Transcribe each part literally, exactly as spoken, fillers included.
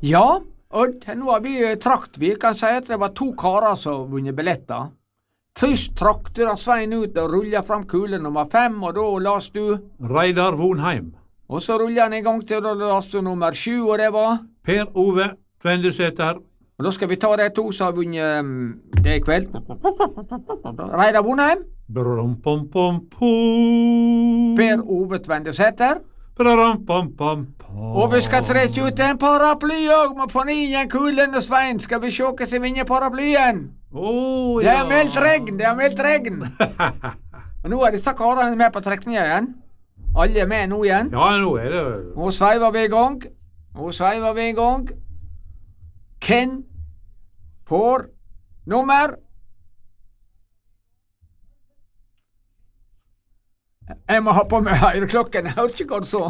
Ja, Odd, nå har vi trakt. Vi kan si at det var to karer som vunnet billetter. Først trakte han Svein ut og rullet fram kule nummer fem, og da las du Reidar Vonheim. Og så rullet han en gang til, og da las du nummer sju, og det var Per Ove Tvendesæter. Og da skal vi ta de to som har vunnet um, det i kveld. Reidar Vonheim. Brum, pom, pom, pom. Per Ove Tvendesæter. Brum, pom, pom, pom. Og vi skal trekke ut en paraply òg, må få ned igjen kulen og Svein. Skal vi se hva som vinner paraplyen? Oh, det ja. er meldt regn, det er meldt regn. Og nå er disse karene med på trekninga igjen. Alle er med nå igjen. Ja, nå er det. Nå sveiver vi i gang. Nå sveiver vi i gang. Hvem får nummer? Jeg må ha på meg høyreklokken, jeg hørte ikke hva du sa.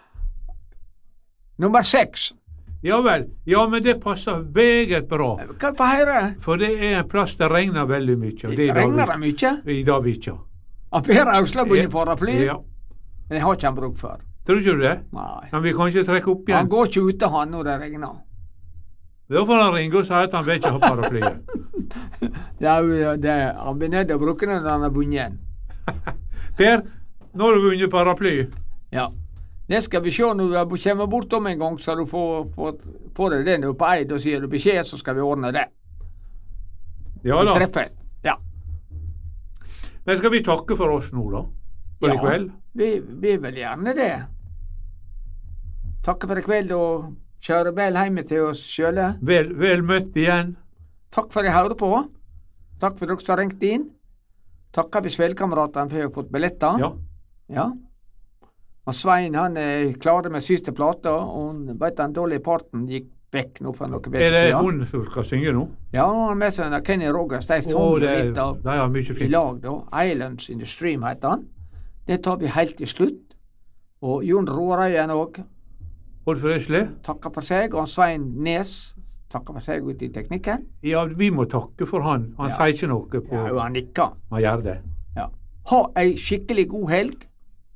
Nummer seks. Ja vel, ja, men det passer meget bra. Hva på høyre? For det er en plass det regner veldig mye. Og det regner det mye? I Davika. Og Per Ausla begynner paraply? Ja. Det har ikke han bruk for. Tror ikke du det? Nei. Men vi kan ikke trekke opp igjen. Han går ikke ute han når det regner. Da får han ringe og si at han vil ikke ha paraplyet. Ja, det, han blir nødt til å bruke den når han har vunnet igjen. Per, nå har du vunnet paraply. Ja. Det skal vi se når vi kommer bort om en gang, så du får, får, får det den på eid, og sier du beskjed, så skal vi ordne det. Ja da. Vi treffes. Ja. Men skal vi takke for oss nå da? For ja, i kveld? Vi, vi vil gjerne det. Takke for i kveld, og kjøre vel hjemme til oss sjøle. Vel, vel møtt igjen. Takk for at jeg hørte på. Takk for dere som har ringt inn. Takker vi spillkameratene for å ha fått billetter. Ja. Ja. Og Svein han er klar med siste plata, og han vet den dårlige parten gikk vekk nå for noe bedre. Er det ja. hun som skal synge nå? Ja, han har med seg den Kenny Rogers. De sang oh, litt av det er mye fint. I lag da. Islands in the Stream heter han. Det tar vi helt til slutt. Og Jon Råreien òg. Odd Fresle? Takker for seg. Og Svein Nes takker for seg ute i teknikken. Ja, vi må takke for han. Han ja. sier ikke noe på... Ja, jo, han nikker. Han gjør det. Ja. Ha ei skikkelig god helg.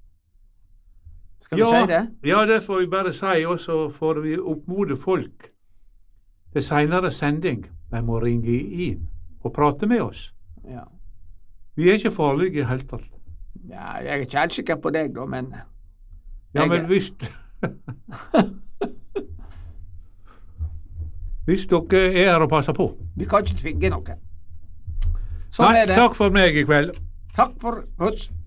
Skal ja, vi si det? Ja, det får vi bare si, og så får vi oppmode folk til senere sending. De må ringe inn og prate med oss. Ja. Vi er ikke farlige i hele tatt. Ja, jeg er ikke helt sikker på deg da, men... Ja, men hvis... hvis dere er her og passer på. Vi kan ikke tvinge noe. Sånn Nei, er det. takk for meg i kveld. Takk for oss.